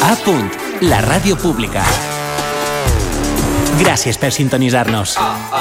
A Punt, la ràdio pública. Gràcies per sintonitzar-nos.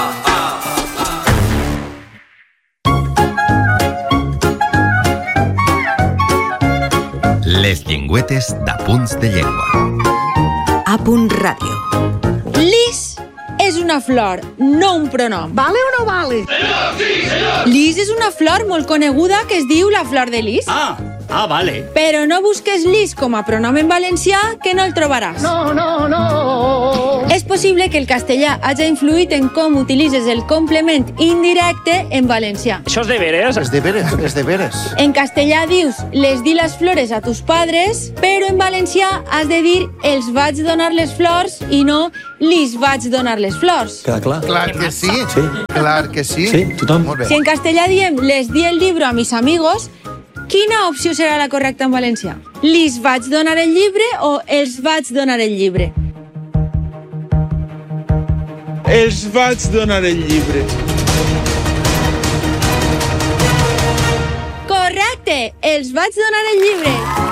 Les llengüetes d'Apunts de Llengua. A Punt Ràdio. Lis és una flor, no un pronom. ¿Vale o no vale? Lis és una flor molt coneguda que es diu la flor de lis. Vale. Però no busques lis com a pronom en valencià, que no el trobaràs. No. És possible que el castellà hagi influït en com utilitzes el complement indirecte en valencià. Això és de veres? És de veres. En castellà dius les di las flores a tus padres, però en valencià has de dir els vaig donar les flors i no lis vaig donar les flors. Queda clar? Clar que sí. Sí. Clar que sí. Sí, tothom. Molt bé. Si en castellà diem les di el libro a mis amigos, quina opció serà la correcta en valencià? Lis vaig donar el llibre o els vaig donar el llibre? Els vaig donar el llibre. Correcte! Els vaig donar el llibre!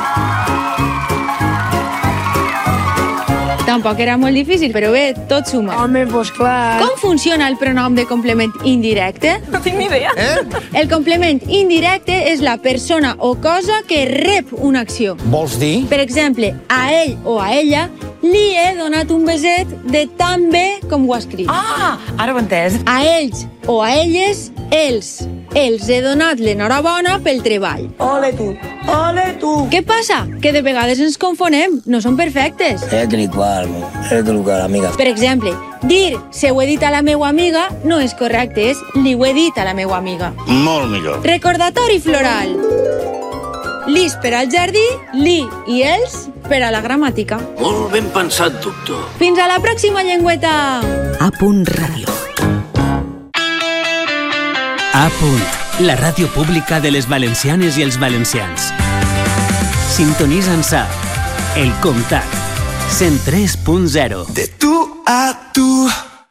Tampoc era molt difícil, però bé, tot suma. Home, pues clar. Com funciona el pronom de complement indirecte? No tinc ni idea. El complement indirecte és la persona o cosa que rep una acció. Vols dir? Per exemple, a ell o a ella li he donat un beset de tan bé com ho ha escrit. Ara ho he entès. A ells o a elles, els he donat l'enhorabona pel treball. Ole tu. Què passa? Que de vegades ens confonem, no són perfectes. amiga. Per exemple, dir se ho he dit a la meua amiga no és correcte, és li ho he dit a la meua amiga. Molt millor. Recordatori floral. Lis per al jardí, li i els per a la gramàtica. Molt ben pensat, doctor. Fins a la pròxima llengüeta! A Punt Ràdio. A Punt, la ràdio pública de les valencianes i els valencians. Sintonitza'ns a El Comtat, 103.0. De tu a tu.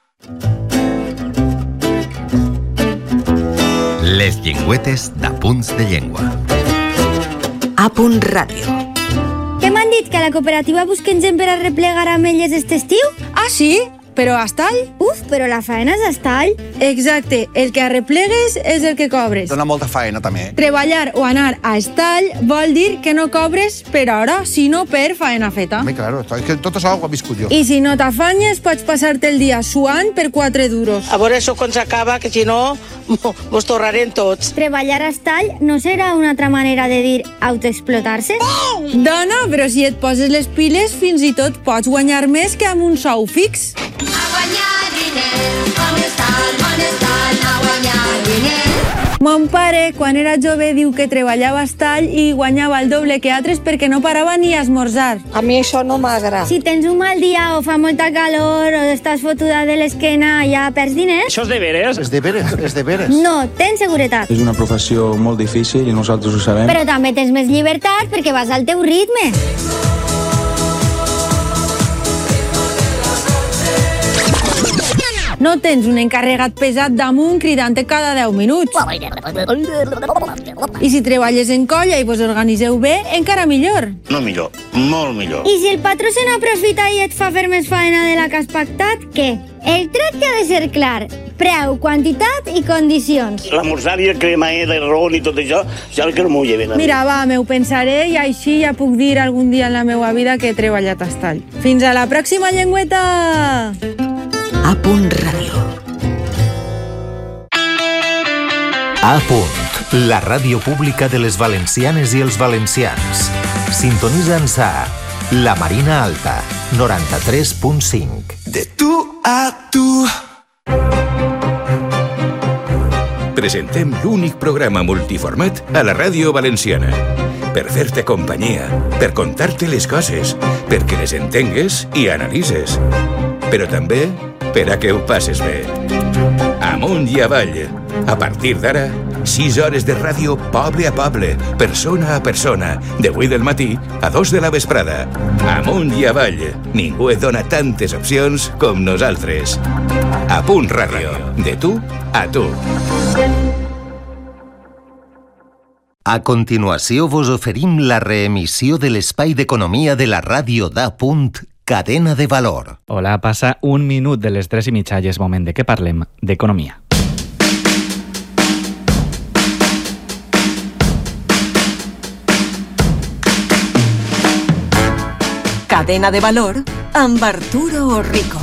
Les llengüetes d'Apunts de Llengua. A Punt Ràdio. Què m'han dit? Que a la cooperativa busquen gent per a replegar ametlles aquest estiu? Ah, sí? Però a estall? Uf, però la faena és a estall. Exacte, el que arreplegues és el que cobres. Dona molta faena, també. Treballar o anar a estall vol dir que no cobres per hora, sinó per faena feta. Home, claro, és que tot això ho he viscut jo. I si no t'afanyes, pots passar-te el dia suant per 4 duros. A veure això quan s'acaba, que si no mos torrarem tots. Treballar a estall no serà una altra manera de dir autoexplotar-se? Dona, però si et poses les piles, fins i tot pots guanyar més que amb un sou fix. Mon pare, quan era jove, diu que treballava a estall i guanyava el doble que altres perquè no parava ni a esmorzar. A mi això no m'agrada. Si tens un mal dia o fa molta calor o estàs fotuda de l'esquena, ja perds diners? Això és de veres? És de veres. No, tens seguretat. És una professió molt difícil i nosaltres ho sabem. Però també tens més llibertat perquè vas al teu ritme. No tens un encarregat pesat damunt cridant-te cada 10 minuts. I si treballes en colla i vos organiseu bé, encara millor. No millor, molt millor. I si el patró se n'aprofita i et fa fer més faena de la que has pactat, què? El tracte ha de ser clar. Preu, quantitat i condicions. L'esmorzar i el cremaer de ron i tot això, ja el que no m'ho lleven. Mira, va, m'ho pensaré i així ja puc dir algun dia en la meva vida que he treballat a estall. Fins a la pròxima llengüeta! A Punt Ràdio. A Punt, la ràdio pública de les valencianes i els valencians. Sintonitza'ns a La Marina Alta, 93.5. De tu a tu. Presentem l'únic programa multiformat a la ràdio valenciana. Per fer-te companyia, per contar-te les coses, perquè les entengues i analitzes. Però també per a que ho passes bé. Amunt i avall. A partir d'ara, 6 hores de ràdio poble a poble, persona a persona, de 8 del matí a 2 de la vesprada. Amunt i avall. Ningú et dona tantes opcions com nosaltres. A Punt Ràdio. De tu a tu. A continuació vos oferim la reemissió de l'espai d'economia de la ràdio d'A. Cadena de Valor. Hola, passa un minut de les 3:30 i és moment de que parlem d'economia. Cadena de Valor amb Arturo Rico.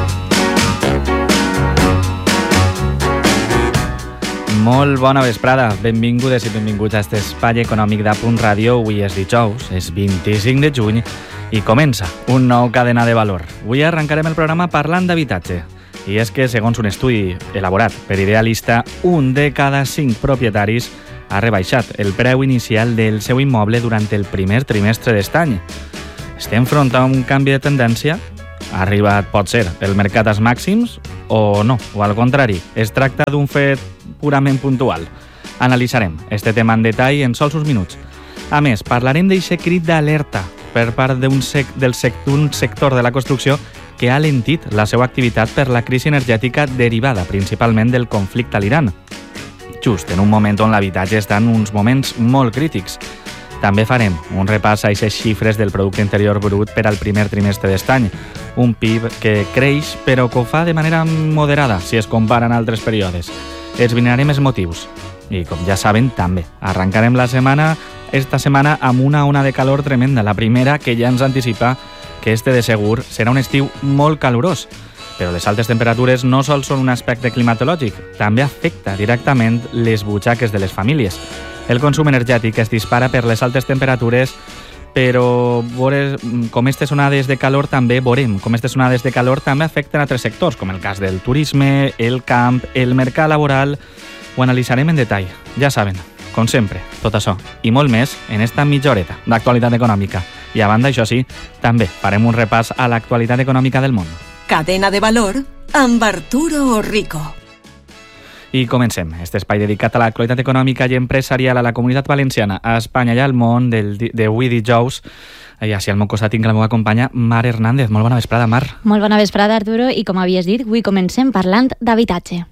Molt bona vesprada, benvingudes i benvinguts a este espai econòmic d'A. Ràdio. Avui és dijous, és 25 de juny i comença un nou Cadena de Valor. Avui arrencarem el programa parlant d'habitatge. I és que, segons un estudi elaborat per Idealista, un de cada 5 propietaris ha rebaixat el preu inicial del seu immoble durant el primer trimestre d'este any. Estem enfront a un canvi de tendència? Ha arribat, pot ser, el mercat als màxims o no, o al contrari, es tracta d'un fet purament puntual. Analitzarem este tema en detall en sols uns minuts. A més, parlarem d'eixe crit d'alerta per part d'un sector de la construcció que ha alentit la seva activitat per la crisi energètica derivada principalment del conflicte a l'Iran. Just en un moment on l'habitatge està en uns moments molt crítics. També farem un repàs a aquestes xifres del producte interior brut per al primer trimestre d'este any. Un PIB que creix però que ho fa de manera moderada si es compara en altres períodes. Esbrinarem els motius. I com ja saben, també arrencarem esta setmana amb una ona de calor tremenda. La primera que ja ens anticipa que este de segur serà un estiu molt calorós. Però les altes temperatures no sols són un aspecte climatològic, també afecta directament les butxaques de les famílies. El consum energètic es dispara per les altes temperatures, però com aquestes onades de calor també afecten altres sectors, com el cas del turisme, el camp, el mercat laboral. Ho analitzarem en detall. Ja saben, com sempre, tot això i molt més en esta mitja horeta d'actualitat econòmica. I a banda, això sí, també farem un repàs a l'actualitat econòmica del món. Cadena de Valor amb Arturo Rico. I comencem. Este espai dedicat a l'actualitat econòmica i empresarial a la Comunitat Valenciana, a Espanya i al món d'avui dijous. I així al meu costat tinc la meva companya Mar Hernández. Molt bona vesprada, Mar. Molt bona vesprada, Arturo. I com havies dit, avui comencem parlant d'habitatge.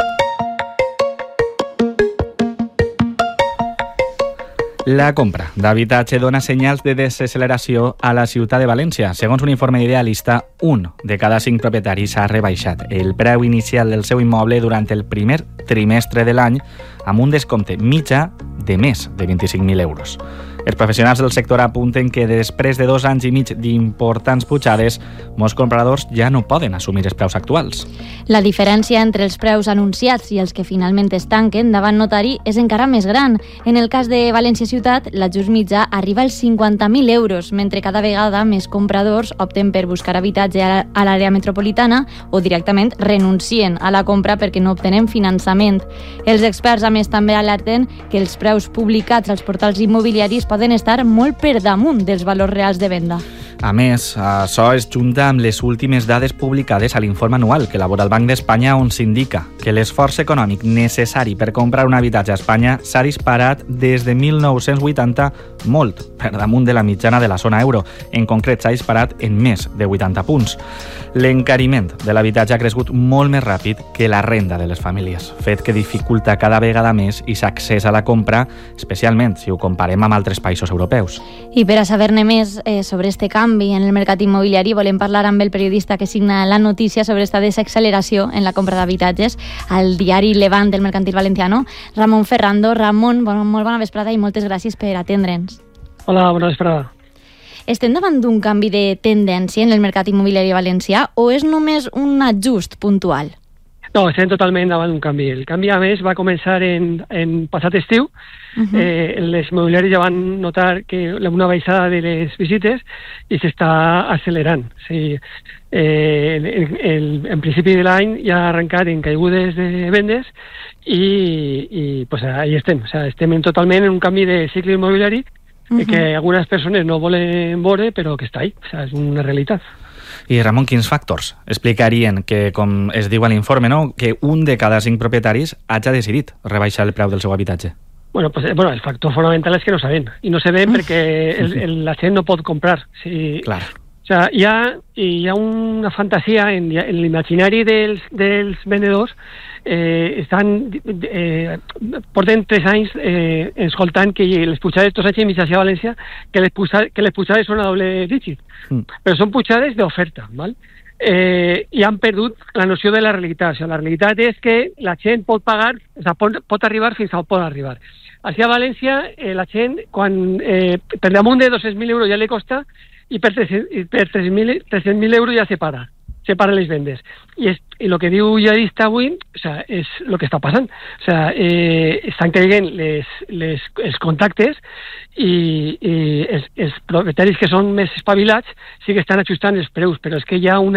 La compra d'habitatge dona senyals de desacceleració a la ciutat de València. Segons un informe d'Idealista, un de cada 5 propietaris ha rebaixat el preu inicial del seu immoble durant el primer trimestre de l'any amb un descompte mitjà de més de 25.000 euros. Els professionals del sector apunten que després de 2 anys i mig d'importants pujades, molts compradors ja no poden assumir els preus actuals. La diferència entre els preus anunciats i els que finalment es tanquen davant notari és encara més gran. En el cas de València Ciutat, l'ajust mitjà arriba als 50.000 euros, mentre cada vegada més compradors opten per buscar habitatge a l'àrea metropolitana o directament renuncien a la compra perquè no obtenen finançament. Els experts, a més, també alerten que els preus publicats als portals immobiliaris poden estar molt per damunt dels valors reals de venda. A més, això es junta amb les últimes dades publicades a l'informe anual que elabora el Banc d'Espanya, on s'indica que l'esforç econòmic necessari per comprar un habitatge a Espanya s'ha disparat des de 1980 molt per damunt de la mitjana de la zona euro. En concret, s'ha disparat en més de 80 punts. L'encariment de l'habitatge ha crescut molt més ràpid que la renda de les famílies, fet que dificulta cada vegada més i s'accés a la compra, especialment si ho comparem amb altres països europeus. I per a saber-ne més sobre este canvi en el mercat immobiliari, volem parlar amb el periodista que signa la notícia sobre esta desacceleració en la compra d'habitatges al diari Levant del Mercantil Valenciano, Ramon Ferrando. Ramon, molt bona vesprada i moltes gràcies per atendre'ns. Hola, bona vesprada. Estem davant d'un canvi de tendència en el mercat immobiliari valencià o és només un ajust puntual? No, estem totalment davant d'un canvi. El canvi, a més, va començar en passat estiu. Les immobiliaris ja van notar que una baixada de les visites i s'està accelerant. O sigui, en principi de l'any ja ha arrencat en caigudes de vendes i pues, ahí estem. O sea, estem totalment en un canvi de cicle immobiliari que algunes persones no volen veure, però que està ahí. O sea, és una realitat. I Ramon, quins factors explicarien que, com es diu a l'informe, no, que un de cada 5 propietaris hagi decidit rebaixar el preu del seu habitatge? Bueno, el factor fonamental és que no sabem. I no sabem perquè la gent no pot comprar. Sí. Clar. O sea, hi ha una fantasia en l'imaginari dels venedors. Porten 3 anys escoltant que les pujades, 2 anys i mig a València, que les pujades són a doble dígit, però són pujades d'oferta, val? I han perdut la noció de la realitat. O sigui, la realitat és que la gent pot pagar, o sigui, pot arribar fins on pot arribar. Així a València, la gent, quan per damunt de 200.000 euros ja li costa, i per 300.000 euros ja separa les vendes. I el que diu Lladista avui, o sea, és el que està passant. O sea, estan caient els contactes i els propietaris que són més espavilats sí que estan ajustant els preus, però és que hi ha un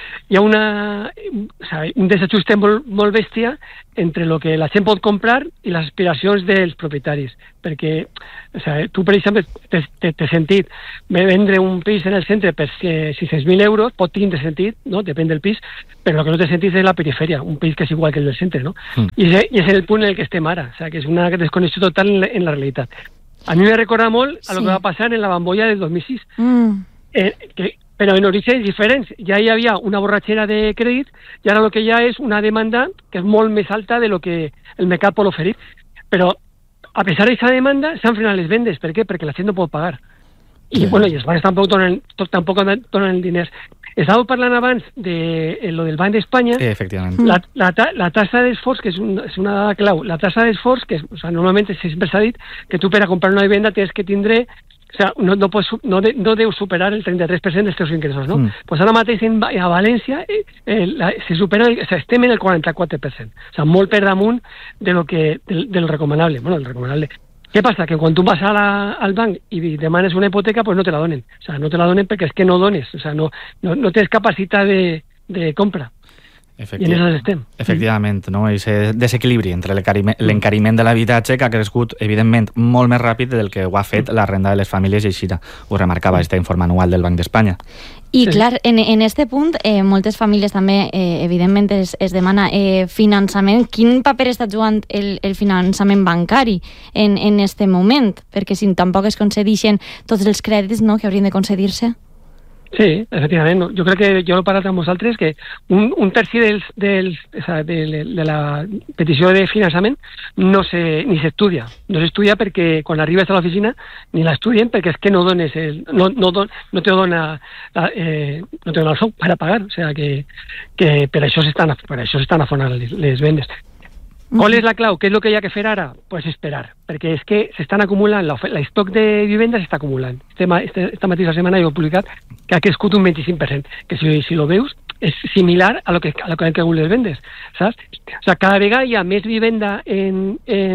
desajuste molt bèstia entre el que la gent pot comprar i les aspiracions dels propietaris. Perquè, o sea, tu, per exemple, t'he sentit vendre un pis en el centre per 600.000 euros, pot tindre sentit, no? Depèn del pis, però el que no té sentit és la perifèria, un pis que és igual que el del centre, no? I és el punt en el que estem ara, o sea, que és una desconnexió total en la realitat. A mi me recorda molt a lo que va passar en la bombolla del 2006, però en orígens diferents. Ja hi havia una borratxera de crèdit i ara el que hi ha és una demanda que és molt més alta de lo que el mercat pot oferir. Però a pesar d'aquesta demanda s'han frenat les vendes. Per què? Perquè la gent no pot pagar. I els bancs tampoc donen diners. Estàveu parlant abans de lo del Banc d'Espanya. Efectivament. La tassa d'esforç, que és una dada clau, la tassa d'esforç, que normalment sempre s'ha dit que tu per a comprar una vivenda tens que tindre, o sea, no deus superar el 33% dels teus ingressos, no? Pues ara mateix a València se supera, o sea, estem en el 44%, o sea, molt per damunt del recomanable. Bueno, el recomanable. Què passa? Que quan tu vas al banc i demanes una hipoteca, pues no te la donen. O sea, no te la donen perquè és que no dones, o sea, no tens capacitat de compra. I en això estem. Efectivament, no? Aquest desequilibri entre l'encariment de l'habitatge que ha crescut, evidentment, molt més ràpid del que ho ha fet la renda de les famílies, i així ho remarcava aquest informe anual del Banc d'Espanya. I clar, en este punt, moltes famílies també, evidentment, es demana finançament. Quin paper està jugant el finançament bancari en este moment? Perquè si tampoc es concedeixen tots els crèdits, no?, que haurien de concedir-se. Sí, efectivament. Jo crec que jo he parlat amb vosaltres que un terci de la petició de finançament ni s'estudia. No s'estudia perquè quan arribes a l'oficina ni l'estudien perquè és que no te dona el sou per a pagar. O sigui que per això s'estan afonant les vendes. ¿Cuál es la clau? ¿Qué es lo que hay que fer ara? Pues esperar, perquè és que s'estan acumulant, l'estoc de vivendes s'està acumulant. Esta mateixa setmana he publicat que ha crescut un 25%, que si lo veus és similar a lo que han caigut les vendes, saps? O sea, cada vegada hi ha més vivenda en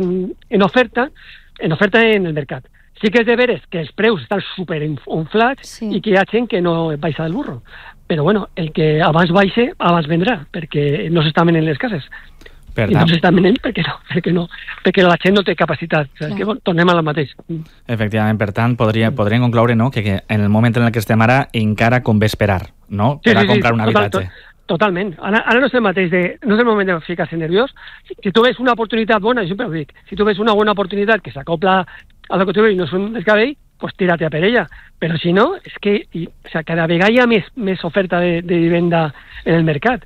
oferta en el mercat. Sí que és de veres que els preus estan superinflats i que hi ha gent que no baixa del burro. Però bueno, el que abans baixe, abans vendrà, perquè no s'estan venent les cases. I no s'està venent perquè la gent no té capacitat. O sigui, que tornem a la mateix. Efectivament, per tant, podríem concloure, no?, que en el moment en el que estem ara encara convé esperar, no?, per a comprar un habitatge. Totalment. Ara no és el mateix, no és el moment de ficar-se nerviós. Si tu ves una oportunitat bona, jo sempre ho dic, si tu ves una bona oportunitat que s'acopla a lo que tu veus i no és un descabell, pues tírate a per ella. Però si no, és que cada vegada hi ha més oferta de vivenda en el mercat.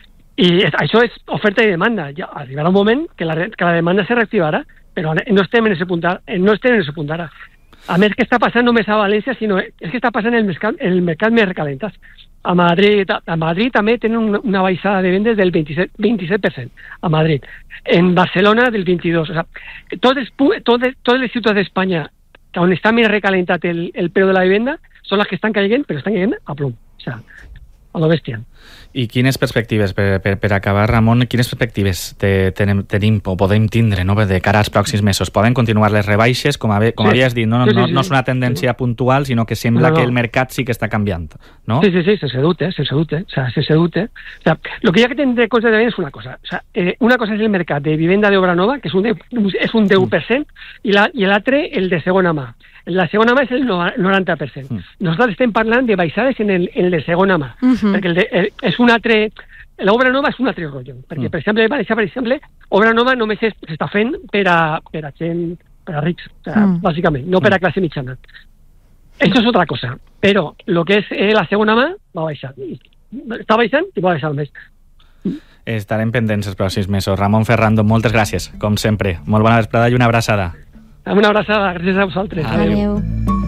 I això és oferta i demanda. Ja arribarà un moment que la demanda se reactivarà, però no estem en ese punt ara. A més, que està passant només a València, sinó és que està passant en el mercat més recalentat. A Madrid també tenen una baixada de vendes del 27%, a Madrid. En Barcelona del 22%. O sigui, totes les ciutats d'Espanya on està més recalentat el preu de la vivenda són les que estan caient, però estan caient a plom. O sigui, a lo bèstia. I quines perspectives, per acabar, Ramon, quines perspectives tenim o podem tindre, no?, de cara als pròxims mesos? Poden continuar les rebaixes? Com havies dit, no és una tendència puntual, sinó que sembla que el mercat sí que està canviant, no? Sí, sense dubte. O sea, lo que hi ha que tindre en compte també és una cosa. O sea, una cosa és el mercat de vivenda d'obra nova, que és un 10%, i l'altre el de segona mà. La segona mà és el 90%. Nosaltres estem parlant de baixades en el de segona mà, perquè és un altre... L'obra nova és un altre rotllo, perquè, per exemple, obra nova només s'està fent per a gent, per a rics, bàsicament, no per a classe mitjana. Eso es otra cosa, pero lo que es la segona mà va baixar. Està baixant i va baixar el mes. Estarem pendents els pròxims mesos. Ramon Ferrando, moltes gràcies, com sempre. Molt bona vesprada i una abraçada. Una abraçada, gràcies a vosaltres. Adéu.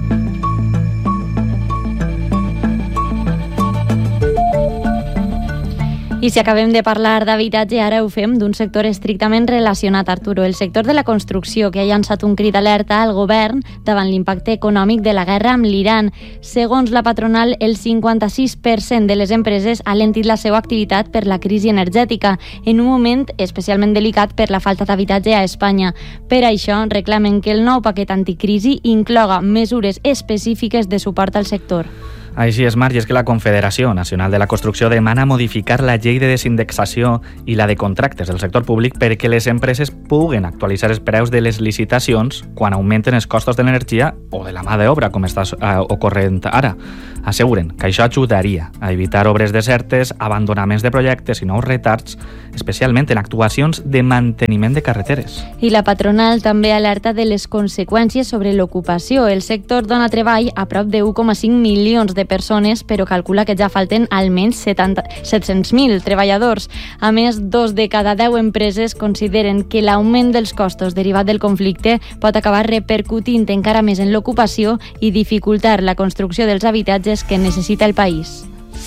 I si acabem de parlar d'habitatge, ara ho fem d'un sector estrictament relacionat, Arturo, el sector de la construcció, que ha llançat un crit d'alerta al govern davant l'impacte econòmic de la guerra amb l'Iran. Segons la patronal, el 56% de les empreses ha lentit la seva activitat per la crisi energètica, en un moment especialment delicat per la falta d'habitatge a Espanya. Per això, reclamen que el nou paquet anticrisi incloga mesures específiques de suport al sector. Així és, Marc, i és que la Confederació Nacional de la Construcció demana modificar la llei de desindexació i la de contractes del sector públic perquè les empreses puguen actualitzar els preus de les licitacions quan augmenten els costos de l'energia o de la mà d'obra, com està ocorrent ara. Asseguren que això ajudaria a evitar obres desertes, abandonaments de projectes i nous retards, especialment en actuacions de manteniment de carreteres. I la patronal també alerta de les conseqüències sobre l'ocupació. El sector dona treball a prop de 1,5 milions de persones, però calcula que ja falten almenys 700.000 treballadors. A més, 2 de cada 10 empreses consideren que l'augment dels costos derivat del conflicte pot acabar repercutint encara més en l'ocupació i dificultar la construcció dels habitatges que necessita el país.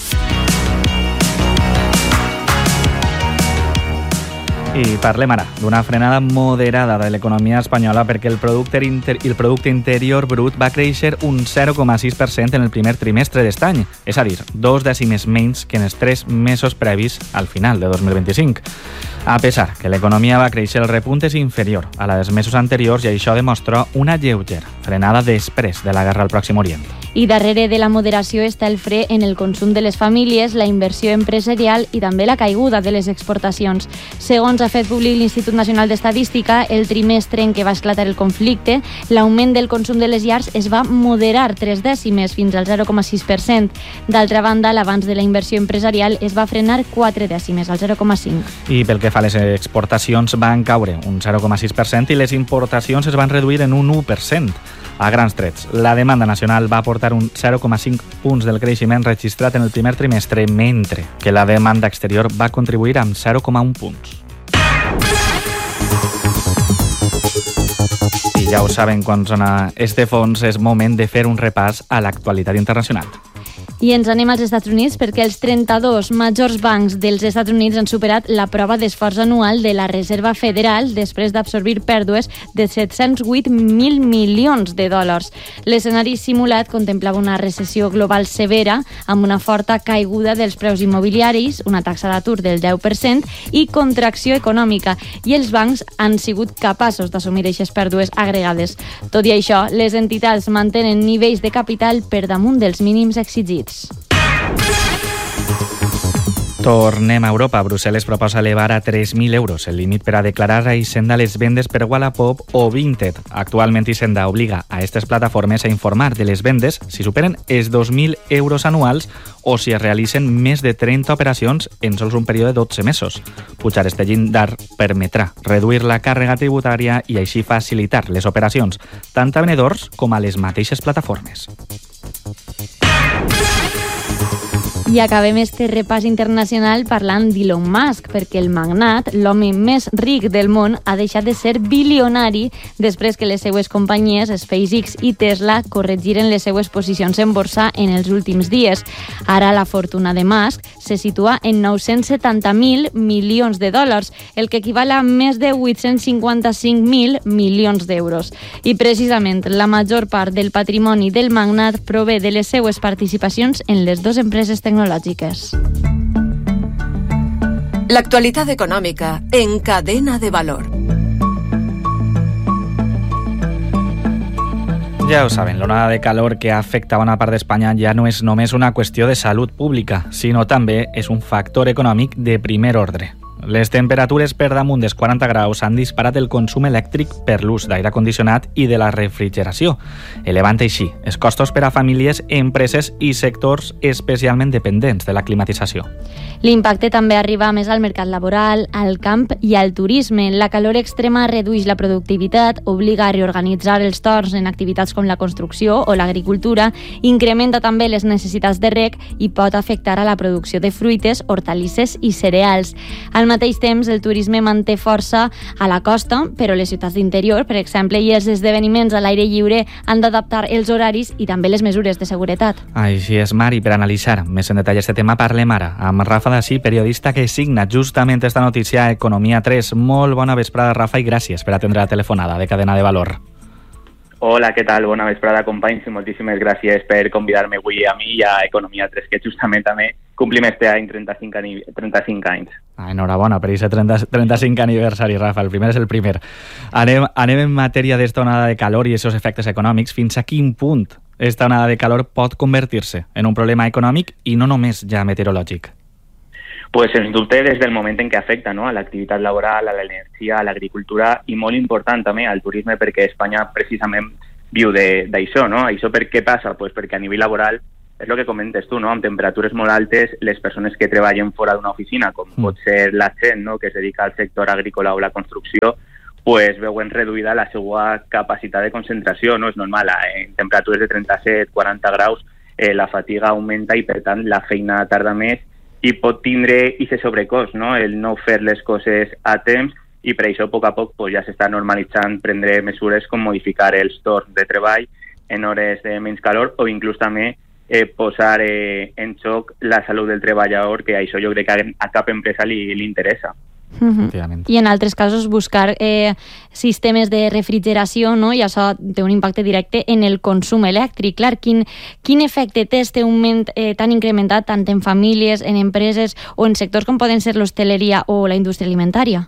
I parlem ara d'una frenada moderada de l'economia espanyola perquè el producte interior brut va créixer un 0,6% en el primer trimestre d'est any, és a dir, 2 dècimes menys que en els 3 mesos previs al final de 2025. A pesar que l'economia va créixer, el repunt és inferior a la dels mesos anteriors i això demostra una lleugera frenada després de la guerra al Pròxim Orient. I darrere de la moderació està el fre en el consum de les famílies, la inversió empresarial i també la caiguda de les exportacions. Segons ha fet públic l'Institut Nacional d'Estadística, el trimestre en què va esclatar el conflicte, l'augment del consum de les llars es va moderar 3 dècimes fins al 0,6%. D'altra banda, l'avanç de la inversió empresarial es va frenar 4 dècimes, al 0,5%. I pel que fa a les exportacions, van caure un 0,6% i les importacions es van reduir en un 1%. A grans trets, la demanda nacional va aportar un 0,5 punts del creixement registrat en el primer trimestre, mentre que la demanda exterior va contribuir amb 0,1 punts. I ja ho saben, quan sona este fons és moment de fer un repàs a l'actualitat internacional. I ens anem als Estats Units perquè els 32 majors bancs dels Estats Units han superat la prova d'esforç anual de la Reserva Federal després d'absorbir pèrdues de 708.000 milions de dòlars. L'escenari simulat contemplava una recessió global severa amb una forta caiguda dels preus immobiliaris, una taxa d'atur del 10% i contracció econòmica, i els bancs han sigut capaços d'assumir aquestes pèrdues agregades. Tot i això, les entitats mantenen nivells de capital per damunt dels mínims exigits. Tornem a Europa. Brussel·les proposa elevar a 3.000 euros el límit per a declarar a Hisenda les vendes per Wallapop o Vinted. Actualment Hisenda obliga a aquestes plataformes a informar de les vendes si superen els 2.000 euros anuals o si es realitzen més de 30 operacions en sols un període de 12 mesos. Pujar este llindar permetrà reduir la càrrega tributària i així facilitar les operacions tant a venedors com a les mateixes plataformes. I acabem este repàs internacional parlant d'Elon Musk, perquè el magnat, l'home més ric del món, ha deixat de ser bilionari després que les seues companyies, SpaceX i Tesla, corregiren les seues posicions en borsa en els últims dies. Ara la fortuna de Musk se situa en 970.000 milions de dòlars, el que equival a més de 855.000 milions d'euros. I precisament la major part del patrimoni del magnat prové de les seues participacions en les dues empreses tecnològiques. L'actualitat econòmica en Cadena de Valor. Ja ho saben, l'onada de calor que afecta bona part d'Espanya ja no és només una qüestió de salut pública, sinó també és un factor econòmic de primer ordre. Les temperatures per damunt dels 40 graus han disparat el consum elèctric per l'ús d'aire condicionat i de la refrigeració, elevant així els costos per a famílies, empreses i sectors especialment dependents de la climatització. L'impacte també arriba més al mercat laboral, al camp i al turisme. La calor extrema redueix la productivitat, obliga a reorganitzar els torns en activitats com la construcció o l'agricultura, incrementa també les necessitats de reg i pot afectar a la producció de fruites, hortalisses i cereals. Al mateix temps, el turisme manté força a la costa, però les ciutats d'interior, per exemple, i els esdeveniments a l'aire lliure han d'adaptar els horaris i també les mesures de seguretat. Així és, Mari. Per analitzar més en detall aquest tema parlem ara amb Rafa Dací, periodista que signa justament esta notícia a Economia 3. Molt bona vesprada, Rafa, i gràcies per atendre la telefonada de Cadena de Valor. Hola, què tal? Bona vesprada, companys, i moltíssimes gràcies per convidar-me avui a mi i a Economia 3, que justament també complim este any 35 anys. Enhorabona per aquest 35 aniversari, Rafa. El primer és el primer. Anem en matèria d'esta onada de calor i aquests efectes econòmics. Fins a quin punt esta onada de calor pot convertir-se en un problema econòmic i no només ja meteorològic? Pues sens dubte des del moment en què afecta, no?, a l'activitat laboral, a l'energia, a l'agricultura i molt important també al turisme, perquè Espanya precisament viu d'això, no? Això per què passa? Pues perquè a nivell laboral és el que comentes tu, no? Amb temperatures molt altes, les persones que treballen fora d'una oficina, com pot ser la gent, no?, que es dedica al sector agrícola o la construcció, pues veuen reduïda la seva capacitat de concentració, no? És normal, en temperatures de 37-40 graus la fatiga augmenta i per tant la feina tarda més i pot tindre aquest sobrecost, no?, el no fer les coses a temps, i per això a poc pues, ja s'està normalitzant prendre mesures com modificar els torns de treball en hores de menys calor o inclús també posar en xoc la salut del treballador, que això jo crec que a cap empresa li interessa. I en altres casos buscar sistemes de refrigeració, no? I això té un impacte directe en el consum elèctric. Clar, quin efecte té este augment tan incrementat tant en famílies, en empreses o en sectors com poden ser l'hostaleria o la indústria alimentària?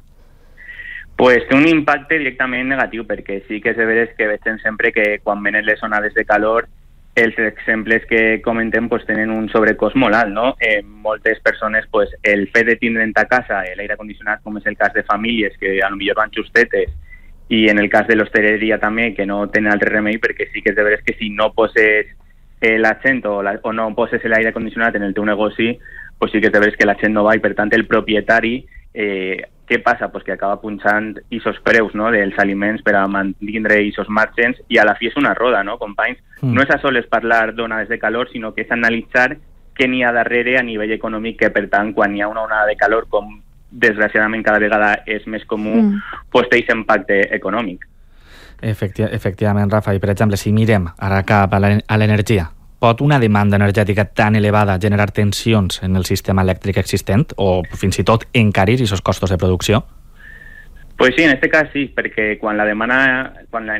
Pues té un impacte directament negatiu, perquè sí que és de veres que veiem sempre que quan venen les onades de calor els exemples que comentem pues, tenen un sobrecost molt alt, no? Moltes persones, pues, el fet de tindre a casa l'aire condicionat, com és el cas de famílies que potser van justetes, i en el cas de l'hostaleria també, que no tenen altre remei, perquè sí que és de veres que si no poses la gent o no poses l'aire condicionat en el teu negoci, pues sí que és de veres que la gent no va, i per tant el propietari, què passa? Pues que acaba punxant aquests preus, no?, dels aliments per a mantenir aquests margens, i a la fi és una roda, no, companys? No és a sols parlar d'onades de calor, sinó que és analitzar què n'hi ha darrere a nivell econòmic, que per tant, quan hi ha una onada de calor, com desgraciadament cada vegada és més comú, pues té aquest impacte econòmic. Efectivament, Rafa, i per exemple, si mirem ara cap a l'energia, pot una demanda energètica tan elevada generar tensions en el sistema elèctric existent o fins i tot encarir aquests costos de producció? Pues sí, en este cas sí, perquè quan la demanda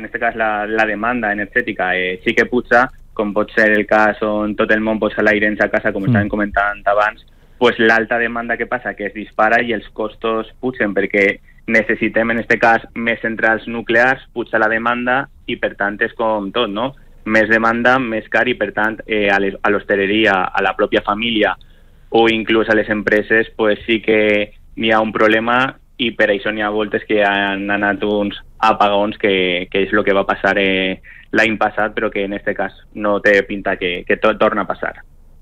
energètica sí que puja, com pot ser el cas on tot el món posa l'aire en sa casa, com estàvem comentant abans, pues l'alta demanda que passa que es dispara i els costos pugen, perquè necessitem en este cas més centrals nuclears, puja la demanda i per tant és com tot, no? Més demanda, més car, i per tant a l'hostaleria, a la pròpia família o inclús a les empreses, pues sí que n'hi ha un problema, i per això n'hi ha voltes que han anat uns apagons, que és el que va passar l'any passat, però que en aquest cas no té pinta que tot torna a passar.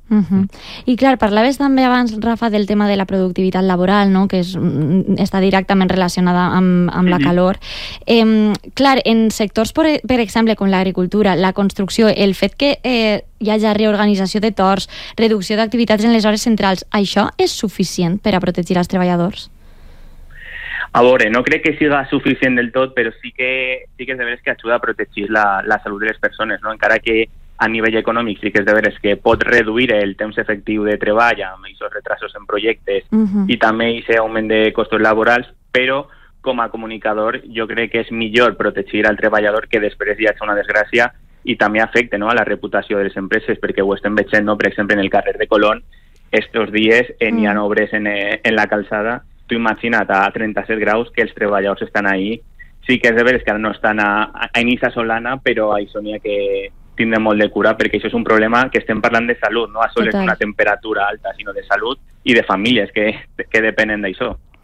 I clar, parlaves també abans, Rafa, del tema de la productivitat laboral, no?, que està directament relacionada amb la calor. Clar, en sectors, per exemple, com l'agricultura, la construcció, el fet que hi hagi reorganització de torns, reducció d'activitats en les hores centrals, això és suficient per a protegir els treballadors? A veure, no crec que siga suficient del tot, però sí que és de veres que ajuda a protegir la salut de les persones, no? Encara que a nivell econòmic sí que és de veres que pot reduir el temps efectiu de treball amb aquests retrasos en projectes i també aquest augment de costos laborals, però com a comunicador jo crec que és millor protegir al treballador, que després hi hagi una desgràcia i també afecta, no?, a la reputació de les empreses, perquè ho estem veient, no?, per exemple, en el carrer de Colón, estos dies n'hi ha obres en la calçada. Tu imagina't a 37 graus que els treballadors estan ahí. Sí que és de veres que no estan a inicia solana, però això n'hi ha que tindre molt de cura, perquè això és un problema que estem parlant de salut, no a sols una temperatura alta, sinó de salut i de famílies que depenen d'això.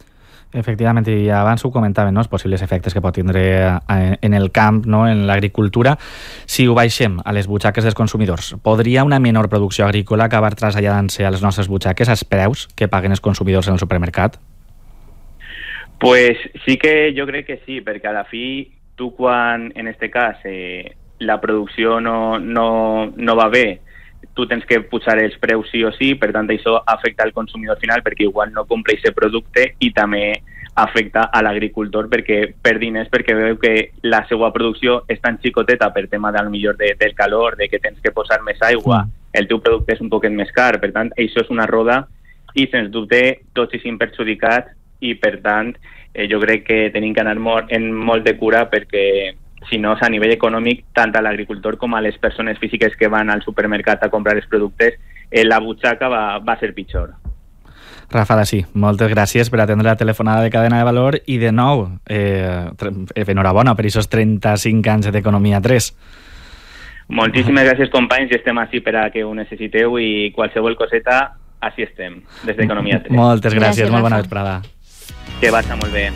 Efectivament, i abans ho comentaven, no? Els possibles efectes que pot tindre en el camp, no? En l'agricultura. Si ho baixem a les butxaques dels consumidors, podria una menor producció agrícola acabar traslladant-se a les nostres butxaques als preus que paguen els consumidors en el supermercat? Pues sí que jo crec que sí, perquè a la fi, tu quan, en este cas, la producció no va bé, tu tens que pujar els preus sí o sí, per tant això afecta al consumidor final perquè igual no compra aquest producte i també afecta a l'agricultor perquè perd diners perquè veu que la seva producció és tan xicoteta per tema del millor del calor, de que tens que posar més aigua, el teu producte és un poquet més car, per tant això és una roda i sens dubte tots hi són perjudicats i per tant jo crec que tenim que anar molt de cura perquè si no, a nivell econòmic, tant a l'agricultor com a les persones físiques que van al supermercat a comprar els productes, la butxaca va ser pitjor. Rafa Dací, moltes gràcies per atendre la telefonada de Cadena de Valor i de nou, enhorabona per aquests 35 anys d'Economia 3. Moltíssimes gràcies, companys, i estem així per a que ho necessiteu i qualsevol coseta, així estem, des d'Economia 3. Moltes gràcies, molt bona vesprada. Que vagi molt bé.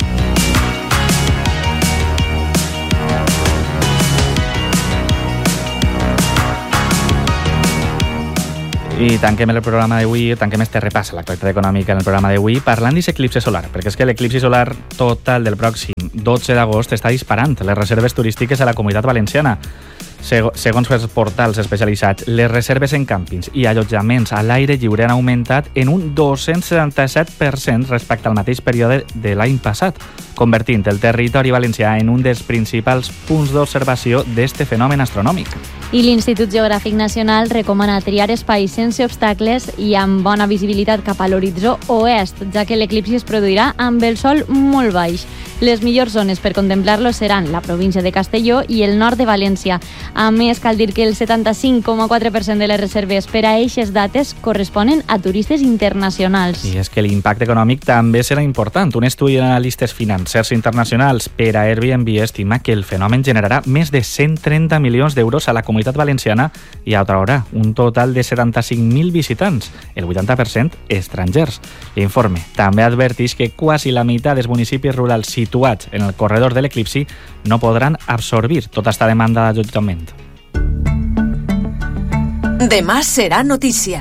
I tanquem el programa d'avui, tanquem este repàs a l'actualitat econòmica en el programa d'avui parlant d'aquest eclipsi solar, perquè és que l'eclipsi solar total del pròxim 12 d'agost està disparant les reserves turístiques a la Comunitat Valenciana. Segons els portals especialitzats, les reserves en càmpings i allotjaments a l'aire lliure han augmentat en un 277% respecte al mateix període de l'any passat, convertint el territori valencià en un dels principals punts d'observació d'este fenomen astronòmic. I l'Institut Geogràfic Nacional recomana triar espais sense obstacles i amb bona visibilitat cap a l'horitzó oest, ja que l'eclipsi es produirà amb el sol molt baix. Les millors zones per contemplar-lo seran la província de Castelló i el nord de València. A més, cal dir que el 75,4% de les reserves per a eixes dates corresponen a turistes internacionals. I és que l'impacte econòmic també serà important. Un estudi d'analistes financers internacionals per a Airbnb estima que el fenomen generarà més de 130 milions d'euros a la Comunitat Valenciana i atraurà un total de 75.000 visitants, el 80% estrangers. L'informe també adverteix que quasi la meitat dels municipis rurals situats en el corredor de l'eclipsi no podran absorbir tota esta demanda d'allotjament. Demà serà notícia.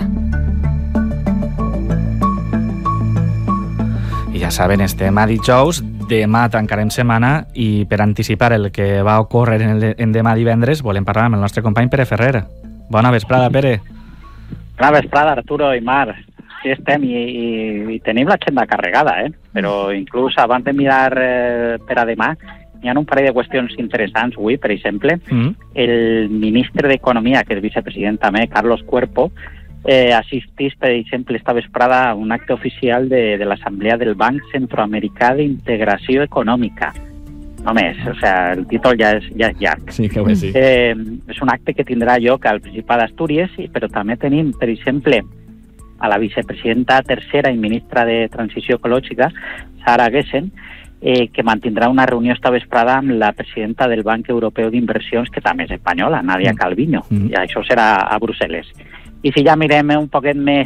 I ja saben, estem a dijous, demà tancarem setmana i per anticipar el que va ocórrer en demà divendres volem parlar amb el nostre company Pere Ferrer. Bona vesprada, Pere. Bona vesprada, Arturo i Mar. Sí, estem i tenim l'agenda carregada, però inclús abans de mirar per a demà hi ha un parell de qüestions interessants avui, per exemple. El ministre d'Economia, que és vicepresident també, Carlos Cuerpo, assistís, per exemple, esta vesprada a un acte oficial de l'Assemblea del Banc Centroamericà d'Integració Econòmica. Només, o sea, el títol ja és llarg. Sí, que ho és, sí. És un acte que tindrà lloc al Principat d'Astúries, però també tenim, per exemple, a la vicepresidenta tercera i ministra de Transició Ecològica, Sara Gessen, que mantindrà una reunió esta vesprada amb la presidenta del Banc Europeu d'Inversions, que també és espanyola, Nadia Calviño, i això serà a Brussel·les. I si ja mirem un poquet més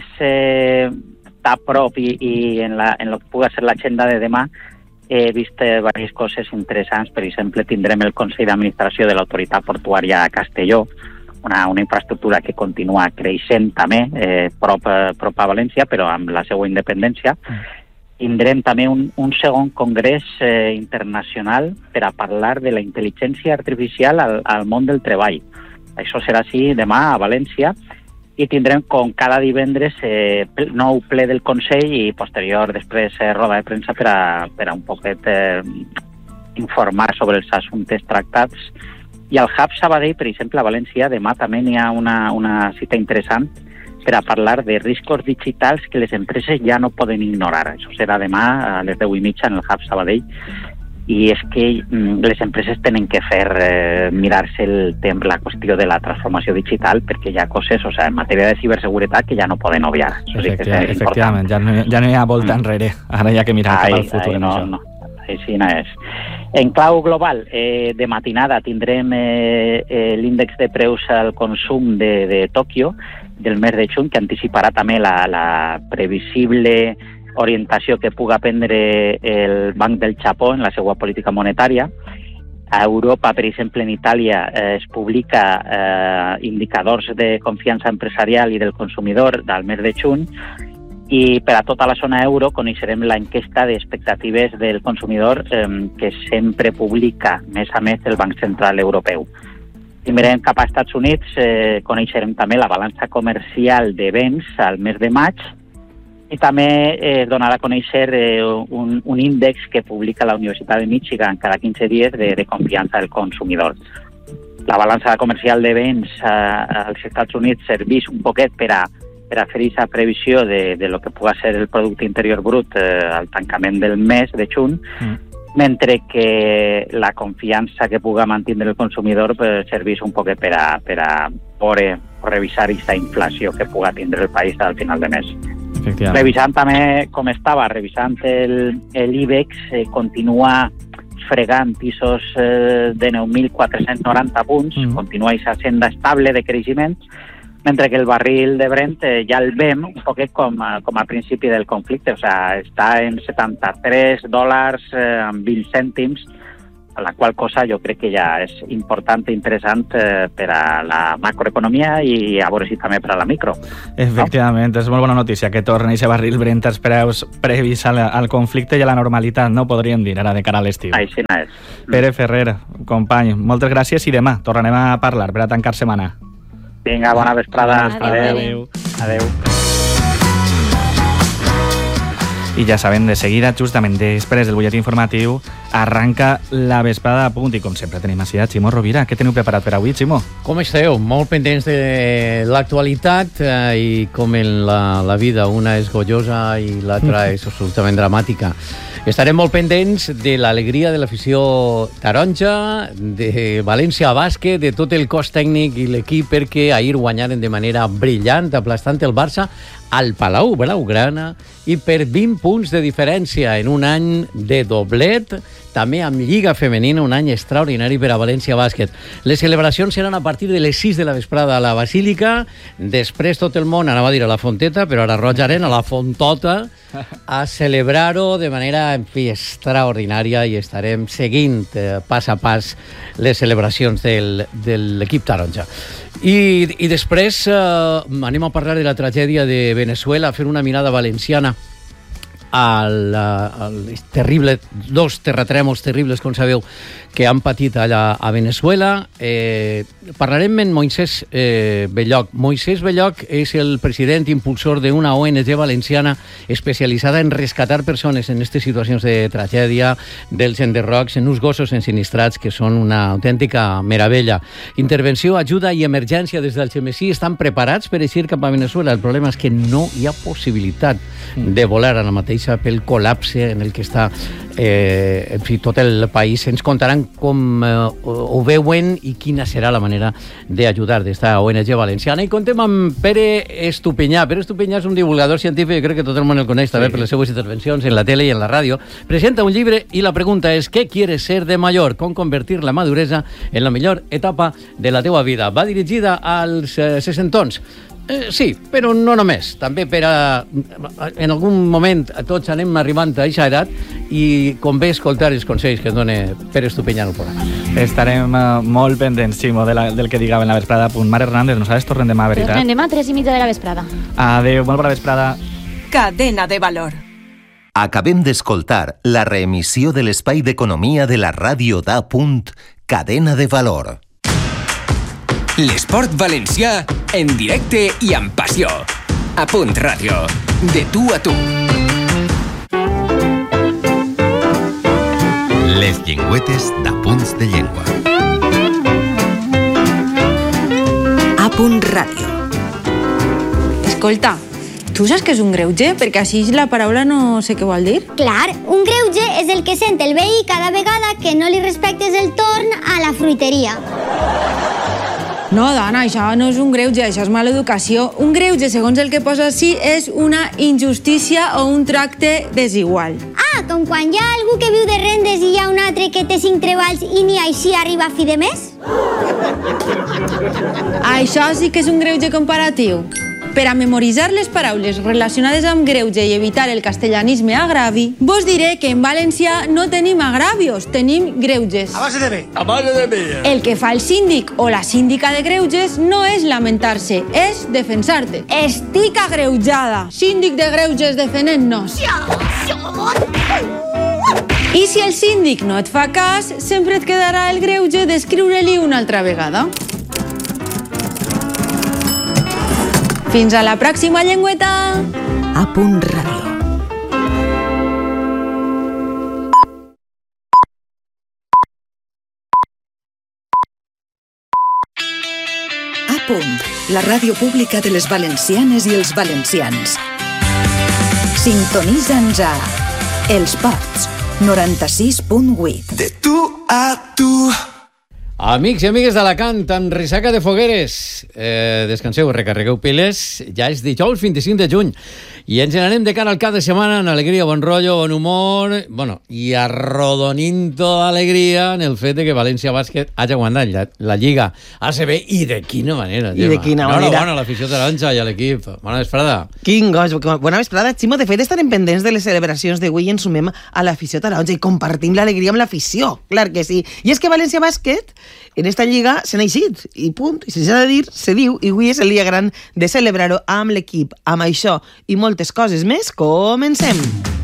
a prop i en el que pugui ser l'agenda de demà, he vist diverses coses interessants. Per exemple, tindrem el Consell d'Administració de l'Autoritat Portuària a Castelló, una infraestructura que continua creixent també, prop a València, però amb la seva independència. Tindrem també un segon congrés internacional per a parlar de la intel·ligència artificial al món del treball. Això serà així demà a València i tindrem, com cada divendres, nou ple del Consell i posterior després roda de premsa per a un poquet informar sobre els assumptes tractats. I al Hub Sabadell, per exemple, a València, demà també hi ha una cita interessant per a parlar de riscos digitals que les empreses ja no poden ignorar. Això serà demà a les 10:30 en el Hub Sabadell. I és que les empreses tenen que mirar-se la qüestió de la transformació digital perquè hi ha coses, o sigui, en matèria de ciberseguretat que ja no poden obviar. Efectivament, ja no hi ha volta enrere. Ara hi ha que mirar cap al futur. No. Així no és. En clau global, de matinada tindrem l'índex de preus al consum de Tòquio del mes de juny, que anticiparà també la previsible orientació que puga prendre el Banc del Japó en la seva política monetària. A Europa, per exemple, en Itàlia, es publica indicadors de confiança empresarial i del consumidor del mes de juny, i per a tota la zona euro coneixerem l'enquesta d'expectatives del consumidor que sempre publica mes a mes el Banc Central Europeu. Si mirem cap als Estats Units, coneixerem també la balança comercial de béns al mes de maig, i també donarà a conèixer un índex que publica la Universitat de Michigan cada 15 dies de confiança del consumidor. La balança comercial de béns als Estats Units serveix un poquet per a fer aquesta previsió de lo que pugui ser el producte interior brut al tancament del mes de juny, mentre que la confiança que pugui mantenir el consumidor serveix un poquet per a veure o revisar aquesta inflació que pugui tindre el país al final de mes. Revisant també com estava, revisant l'IBEX, continua fregant pisos de 9.490 punts, continua aquesta senda estable de creixement, mentre que el barril de Brent ja el vem un poquet com al principi del conflicte, o sigui, està en $73 amb 20 cèntims, la qual cosa jo crec que ja és important i interessant per a la macroeconomia i a veure si també per a la micro. Efectivament, és molt bona notícia que torni aquest barril Brent als preus previs al conflicte i a la normalitat, no podríem dir, ara de cara a l'estiu. Així no és. Pere Ferrer, company, moltes gràcies i demà tornarem a parlar per a tancar setmana. Vinga, bona vesprada. Adéu. Adéu. I ja saben, de seguida, justament després del butlletí informatiu, arranca la vesprada a punt. I com sempre tenim així a Ximo Rovira. Què teniu preparat per avui, Ximo? Com esteu? Molt pendents de l'actualitat i com en la vida una és gollosa i l'altra és absolutament dramàtica. Estarem molt pendents de l'alegria de l'afició taronja, de València Bàsquet, de tot el cos tècnic i l'equip, perquè ahir guanyaren de manera brillant, aplastant el Barça al Palau Blaugrana i per 20 punts de diferència en un any de doblet, també amb Lliga Femenina, un any extraordinari per a València Bàsquet. Les celebracions seran a partir de les 6 de la vesprada a la Basílica, després tot el món, anava a dir a la Fonteta, però ara Roig Arena, a la Fontota, a celebrar-ho de manera, en fi, extraordinària, i estarem seguint pas a pas les celebracions de l'equip taronja. I després anem a parlar de la tragèdia de Venezuela, fer una mirada valenciana dos terratrèmols terribles, com sabeu, que han patit allà a Venezuela. Parlarem amb Moisés Belloc. Moisés Belloc és el president impulsor d'una ONG valenciana especialitzada en rescatar persones en aquestes situacions de tragèdia, dels enderrocs, en uns gossos ensinistrats que són una autèntica meravella. Intervenció, ajuda i emergència des del Xemesí estan preparats per eixir cap a Venezuela. El problema és que no hi ha possibilitat de volar ara mateix pel col·lapse en el que està en fi, tot el país. Ens contaran com ho veuen i quina serà la manera d'ajudar d'esta ONG valenciana. I contem amb Pere Estupinyà. Pere Estupinyà és un divulgador científic, crec que tot el món el coneix també per les seues intervencions en la tele i en la ràdio. Presenta un llibre i la pregunta és: ¿qué quieres ser de mayor? Com convertir la maduresa en la millor etapa de la teua vida. Va dirigida als sessentons. Sí, però no només. També per a... En algun moment tots anem arribant a aquesta edat i convé escoltar els consells que dona Pere Estupinyà en el programa. Estarem molt pendents, Ximo, del que digava en la vesprada. Mare Hernández, nosaltres tornem demà, veritat? Tornem demà a 3:30 de la vesprada. Adéu, molt bona vesprada. Cadena de valor. Acabem d'escoltar la reemissió de l'espai d'economia de la ràdio d'A. Cadena de valor. L'esport valencià en directe i amb passió. A Punt Ràdio. De tu a tu. Les llengüetes d'Apunts de Llengua. A Punt Ràdio. Escolta, tu saps què és un greuge? Perquè així la paraula no sé què vol dir. Clar, un greuge és el que sent el veí cada vegada que no li respectes el torn a la fruiteria. No, dona, això no és un greuge, això és mala educació. Un greuge, segons el que posa així, és una injustícia o un tracte desigual. Ah, com quan hi ha algú que viu de rendes i hi ha un altre que té 5 treballs i ni així arriba a fi de mes? Això sí que és un greuge comparatiu. Per a memoritzar les paraules relacionades amb greuge i evitar el castellanisme agravi, vos diré que en valencià no tenim agravios, tenim greuges. A base de bé. A base de bé. El que fa el síndic o la síndica de greuges no és lamentar-se, és defensar-te. Estic agreujada. Síndic de greuges defendent-nos. I si el síndic no et fa cas, sempre et quedarà el greuge d'escriure-li una altra vegada. Fins a la pròxima llengüeta! A punt ràdio. A punt, la ràdio pública de les valencianes i els valencians. Sintonitza'ns a Els Ports, 96.8. De tu a tu. Amics i amigues d'Alacant, amb Rissaca de Fogueres, descanseu, recarregueu piles, ja és dijous 25 de juny, i ens n'anem de cara al cap de setmana en alegria, bon rotllo, bon humor, bueno, i arrodonint tota alegria en el fet de que València Bàsquet hagi guanyat la Lliga ACB, i de quina manera. I de quina manera. Enhorabona a l'afició taronja i a l'equip. Bona vesprada. Quin goig, bona vesprada. Ximo, de fet, estarem pendents de les celebracions d'avui i ens sumem a l'afició taronja i compartim l'alegria amb l'afició, clar que sí. I és que València Bàsquet en esta lliga se n'ha eixit, i punt, i si s'ha de dir, se diu, i avui és el dia gran de celebrar-ho amb l'equip. Amb això i moltes coses més, comencem!